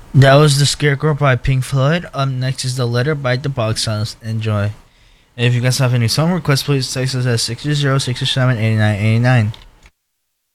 That was The Scarecrow by Pink Floyd. Up next is The Letter by The Bog Sounds. Enjoy. And if you guys have any song requests, please text us at 606-667-8989.